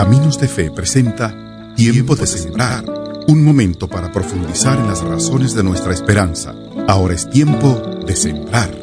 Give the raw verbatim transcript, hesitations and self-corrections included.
Caminos de Fe presenta Tiempo de Sembrar, un momento para profundizar en las razones de nuestra esperanza. Ahora es tiempo de sembrar.